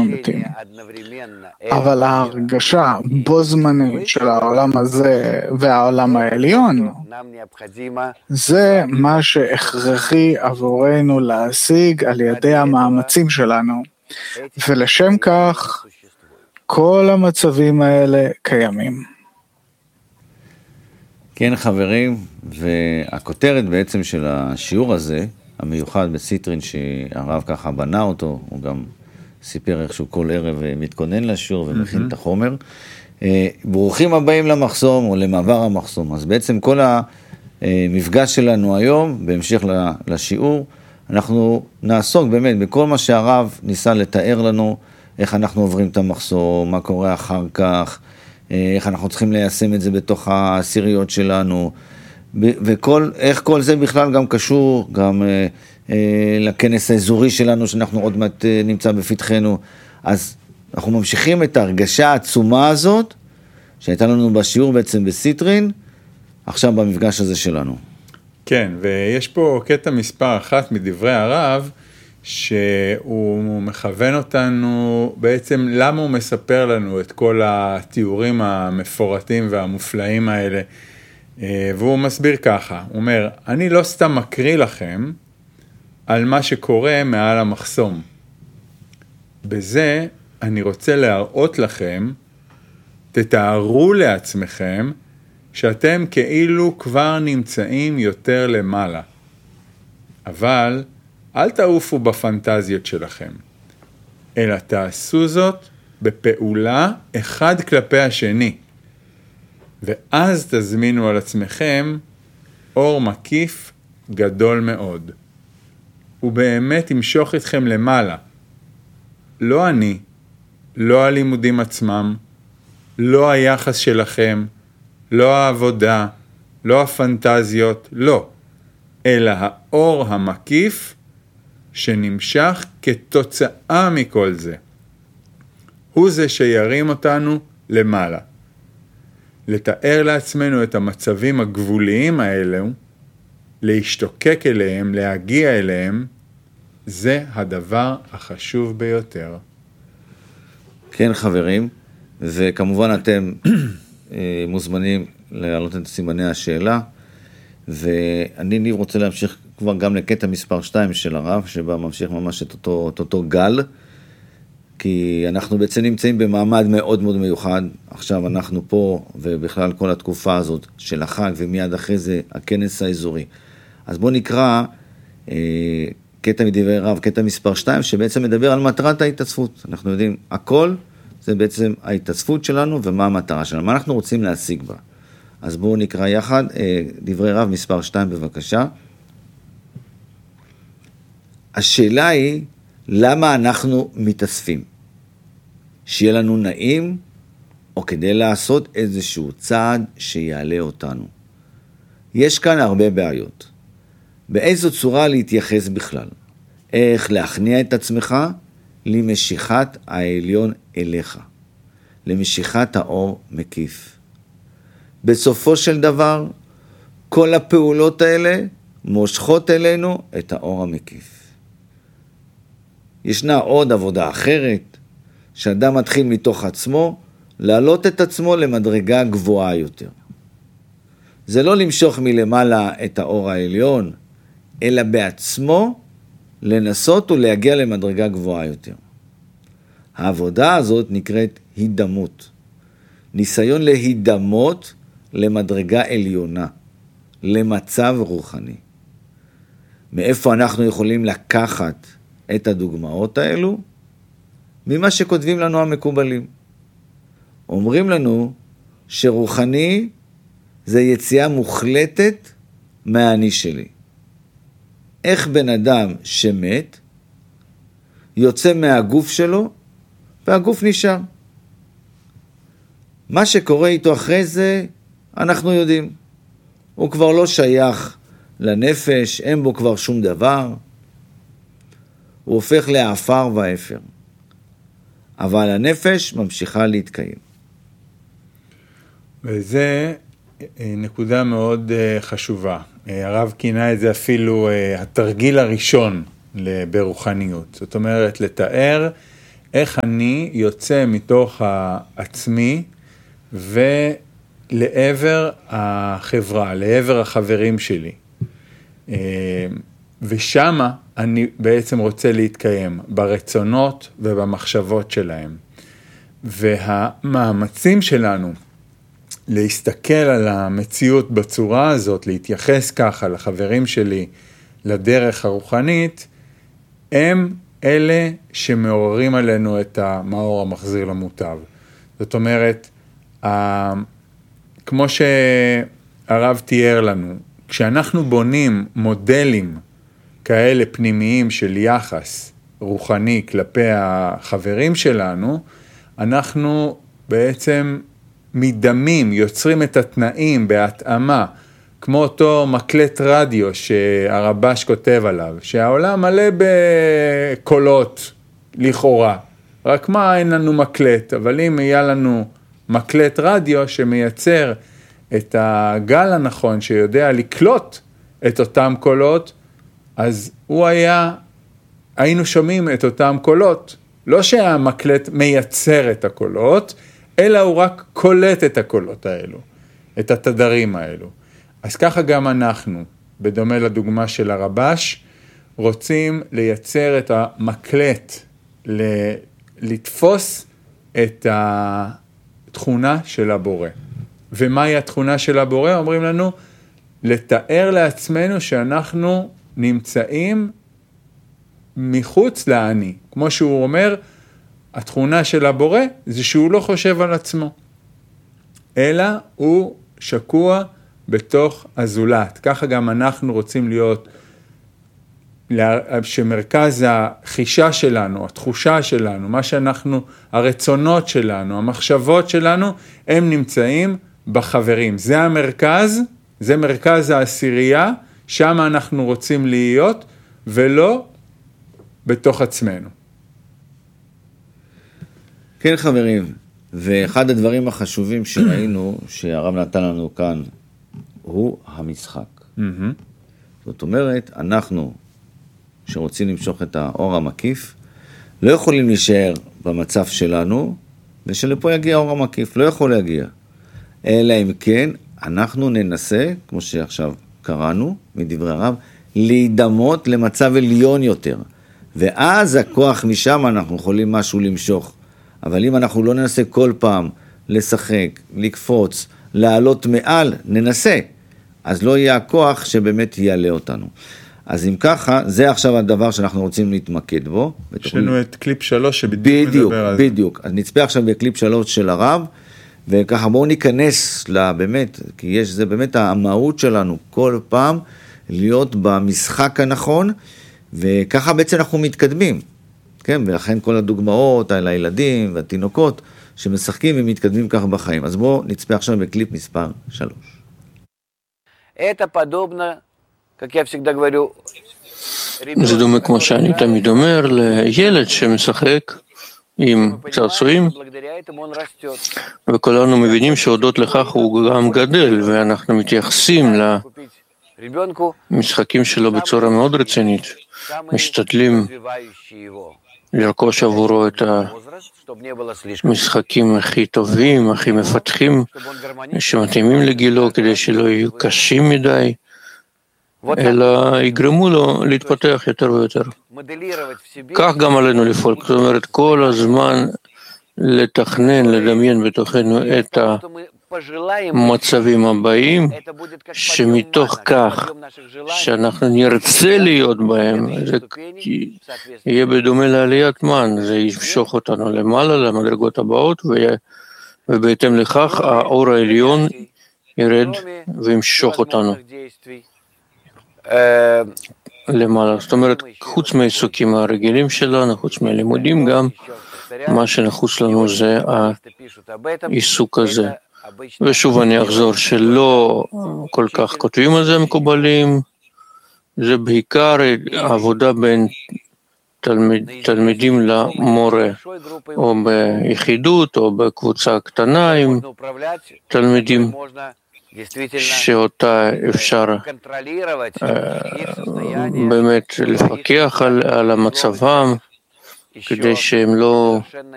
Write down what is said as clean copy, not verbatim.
אנחנו מתים. אבל ההרגשה בו זמנית של העולם הזה והעולם העליון, זה מה שהכרחי עבורנו להשיג על ידי המאמצים שלנו, ולשם כך כל המצבים האלה קיימים. כן חברים, והכותרת בעצם של השיעור הזה, המיוחד בסיטרין שהרב ככה בנה אותו, הוא גם סיפר איך שהוא כל ערב מתכונן לשיעור ומכין את החומר. ברוכים הבאים למחסום או למעבר המחסום. אז בעצם כל המפגש שלנו היום, בהמשך לשיעור, אנחנו נעסוק באמת בכל מה שהרב ניסה לתאר לנו, איך אנחנו עוברים את המחסום, מה קורה אחר כך, איך אנחנו צריכים ליישם את זה בתוך העשיריות שלנו, ואיך כל זה בכלל גם קשור גם לכנס האזורי שלנו, שאנחנו עוד מעט נמצא בפתחנו. אז אנחנו ממשיכים את ההרגשה העצומה הזאת, שהייתה לנו בשיעור בעצם בסיטרין, עכשיו במפגש הזה שלנו. כן, ויש פה קטע מספר 1 מדברי הרב, שהוא מכוון אותנו, בעצם למה הוא מספר לנו את כל התיאורים המפורטים והמופלאים האלה, והוא מסביר ככה, הוא אומר, אני לא סתם מקריא לכם על מה שקורה מעל המחסום. בזה אני רוצה להראות לכם, תתארו לעצמכם, שאתם כאילו כבר נמצאים יותר למעלה. אבל אל תעופו בפנטזיות שלכם, אלא תעשו זאת בפעולה אחד כלפי השני. ואז תזמינו על עצמכם אור מקיף גדול מאוד. הוא באמת ימשוך אתכם למעלה. לא אני, לא הלימודים עצמם, לא היחס שלכם, לא העבודה, לא הפנטזיות, לא. אלא האור המקיף שנמשך כתוצאה מכל זה. הוא זה שירים אותנו למעלה. לתאר לעצמנו את המצבים הגבוליים האלו, להשתוקק אליהם, להגיע אליהם, זה הדבר החשוב ביותר. כן חברים, וכמובן אתם מוזמנים להעלות את סימני השאלה, ואני רוצה להמשיך כבר גם לקטע מספר 2 של הרב, שבה ממשיך ממש את אותו גל, כי אנחנו בעצם נמצאים במעמד מאוד מאוד מיוחד. עכשיו אנחנו פה, ובכלל כל התקופה הזאת של החג, ומיד אחרי זה הכנס האזורי. אז בואו נקרא קטע מדברי רב, קטע מספר 2, שבעצם מדבר על מטרת ההתאספות. אנחנו יודעים, הכל זה בעצם ההתאספות שלנו, ומה המטרה שלנו, מה אנחנו רוצים להשיג בה. אז בואו נקרא יחד, דברי רב מספר 2 בבקשה. השאלה היא, למה אנחנו מתאספים? שיהיה לנו נעים, או כדי לעשות איזשהו צעד שיעלה אותנו. יש כאן הרבה בעיות. באיזו צורה להתייחס בכלל? איך להכניע את עצמך למשיכת העליון אליך, למשיכת האור מקיף. בסופו של דבר, כל הפעולות האלה מושכות אלינו את האור המקיף. ישנה עוד עבודה אחרת, שאדם מתחיל מתוך עצמו, להעלות את עצמו למדרגה גבוהה יותר. זה לא למשוך מלמעלה את האור העליון, אלא בעצמו לנסות ולהגיע למדרגה גבוהה יותר. העבודה הזאת נקראת הידמות. ניסיון להידמות למדרגה עליונה, למצב רוחני. מאיפה אנחנו יכולים לקחת את הדוגמאות האלו? ממה שכותבים לנו המקובלים. אומרים לנו שרוחני זה יציאה מוחלטת מהאני שלי. איך בן אדם שמת יוצא מהגוף שלו והגוף נשאר. מה שקורה איתו אחרי זה אנחנו יודעים. הוא כבר לא שייך לנפש, אין בו כבר שום דבר. הוא הופך לעפר ואפר. אבל הנפש ממשיכה להתקיים. וזה נקודה מאוד חשובה. הרב כינה את זה אפילו התרגיל הראשון ברוחניות. זאת אומרת, לתאר איך אני יוצא מתוך עצמי ולעבר החברה, לעבר החברים שלי. ושמה אני בעצם רוצה להתקיים ברצונות ובמחשבות שלהם. והמאמצים שלנו להסתכל על המציאות בצורה הזאת, להתייחס ככה לחברים שלי, לדרך הרוחנית, הם אלה שמעוררים עלינו את המאור המחזיר למוטב. זאת אומרת, כמו שהרב תיאר לנו, כשאנחנו בונים מודלים כאלה פנימיים של יחס רוחני כלפי החברים שלנו, אנחנו בעצם מדמים, יוצרים את התנאים בהתאמה, כמו אותו מקלט רדיו שהרבש כותב עליו, שהעולם מלא בקולות לכאורה, רק מה, אין לנו מקלט, אבל אם יהיה לנו מקלט רדיו שמייצר את הגל הנכון, שיודע לקלוט את אותם קולות, אז היינו שומעים את אותם קולות, לא שהמקלט מייצר את הקולות, אלא הוא רק קולט את הקולות האלו, את התדרים האלו. אז ככה גם אנחנו, בדומה לדוגמה של הרבש, רוצים לייצר את המקלט, לתפוס את התכונה של הבורא. ומהי התכונה של הבורא? אומרים לנו, לתאר לעצמנו שאנחנו נמצאים מחוץ לעני. כמו שהוא אומר, התכונה של הבורא זה שהוא לא חושב על עצמו, אלא הוא שקוע בתוך הזולת. ככה גם אנחנו רוצים להיות, שמרכז החישה שלנו, התחושה שלנו, מה שאנחנו, הרצונות שלנו, המחשבות שלנו, הם נמצאים בחברים. זה המרכז, זה מרכז העשירייה, שם אנחנו רוצים להיות, ולא בתוך עצמנו. כן חברים, ואחד הדברים החשובים שראינו, שהרב נתן לנו כאן, הוא המשחק. זאת אומרת, אנחנו שרוצים למשוך את האור המקיף, לא יכולים להישאר במצב שלנו, ושלפה יגיע האור המקיף, לא יכול להגיע. אלא אם כן, אנחנו ננסה, כמו שעכשיו קראנו, מדברי הרב, להידמות למצב עליון יותר. ואז הכוח משם אנחנו יכולים משהו למשוך. אבל אם אנחנו לא ננסה כל פעם לשחק, לקפוץ, לעלות מעל, ננסה. אז לא יהיה הכוח שבאמת יעלה אותנו. אז אם ככה, זה עכשיו הדבר שאנחנו רוצים להתמקד בו. יש לנו את קליפ 3 שבדיוק מדבר על זה. בדיוק. אז נצפה עכשיו בקליפ 3 של הרב, וככה בואו ניכנס באמת, כי זה באמת המהות שלנו, כל פעם להיות במשחק הנכון, וככה בעצם אנחנו מתקדמים. כן, ולכן כל הדוגמאות על הילדים והתינוקות שמשחקים ומתקדמים ככה בחיים. אז בואו נצפה עכשיו בקליפ מספר 3. זה דומה, כמו שאני תמיד אומר, לילד שמשחק עם צעצועים, וכולנו מבינים שהודות לכך הוא גם גדל, ואנחנו מתייחסים למשחקים שלו בצורה מאוד רצינית, משתדלים לרכוש עבורו את המשחקים הכי טובים, הכי מפתחים, שמתאימים לגילו, כדי שלא יהיו קשים מדי, אלא יגרמו לו להתפתח יותר ויותר. כך גם עלינו לפעול, זאת אומרת, כל הזמן לתכנן, לדמיין בתוכנו את המצבים הבאים, שמתוך כך שאנחנו נרצה להיות בהם, זה יהיה בדומה לעליית מן, זה ימשוך אותנו למעלה, למדרגות הבאות, ובהתאם לכך האור העליון ירד וימשוך אותנו למעלה. זאת אומרת, חוץ מהעיסוקים הרגילים שלנו, חוץ מהלימודים גם, מה שנחוץ לנו זה העיסוק הזה. ושוב אני אחזור שלא כל כך כותבים על זה מקובלים, זה בעיקר העבודה בין תלמידים למורה, או ביחידות או בקבוצה קטנה עם תלמידים, שאותה אפשר באמת לפקח על המצבם כדי שהם לא